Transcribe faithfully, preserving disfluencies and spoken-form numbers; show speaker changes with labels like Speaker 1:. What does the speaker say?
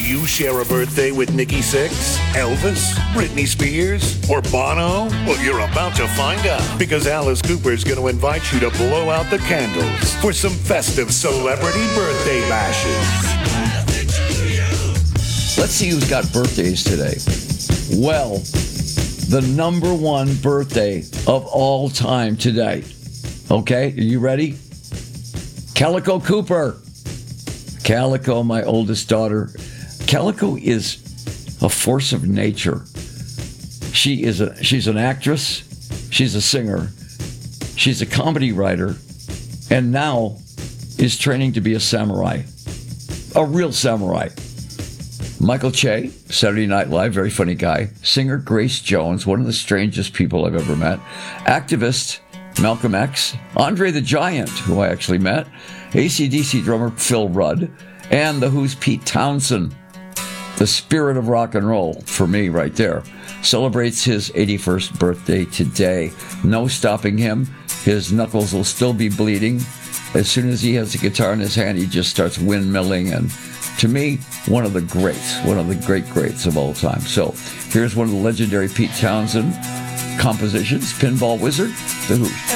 Speaker 1: you share a birthday with Nikki Sixx, Elvis, Britney Spears, or Bono? Well, you're about to find out, because Alice Cooper's going to invite you to blow out the candles for some festive celebrity birthday bashes.
Speaker 2: Let's see who's got birthdays today. Well, the number one birthday of all time today. Okay, are you ready? Calico Cooper. Calico, my oldest daughter. Calico is a force of nature. She is a she's an actress, she's a singer, she's a comedy writer, and now is training to be a samurai. A real samurai. Michael Che, Saturday Night Live, very funny guy. Singer Grace Jones, one of the strangest people I've ever met. Activist Malcolm X. Andre the Giant, who I actually met. A C D C drummer Phil Rudd. And The Who's Pete Townsend. The spirit of rock and roll, for me, right there. Celebrates his eighty-first birthday today. No stopping him. His knuckles will still be bleeding. As soon as he has a guitar in his hand, he just starts windmilling. And to me, one of the greats, one of the great greats of all time. So here's one of the legendary Pete Townsend compositions, Pinball Wizard, The Who.